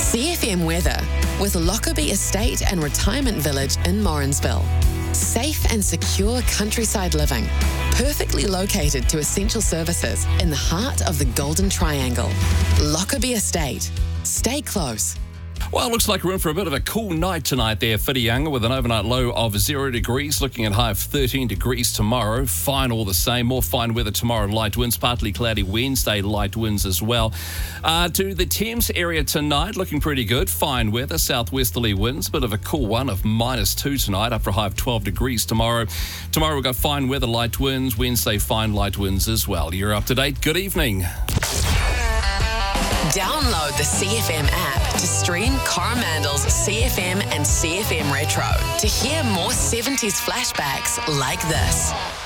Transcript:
CFM weather with Lockerbie Estate and Retirement Village in Morrinsville. Safe and secure countryside living, perfectly located to essential services in the heart of the Golden Triangle. Lockerbie Estate. Stay close. Well, it looks like we're in for a bit of a cool night tonight there, Whitianga, with an overnight low of 0 degrees, looking at high of 13 degrees tomorrow. Fine all the same. More fine weather tomorrow, light winds, partly cloudy Wednesday, light winds as well. To the Thames area tonight, looking pretty good. Fine weather, southwesterly winds, bit of a cool one of -2 tonight, up for a high of 12 degrees tomorrow. Tomorrow we've got fine weather, light winds. Wednesday, fine light winds as well. You're up to date. Good evening. Download the CFM app to stream Coromandel's CFM and CFM Retro to hear more 70s flashbacks like this.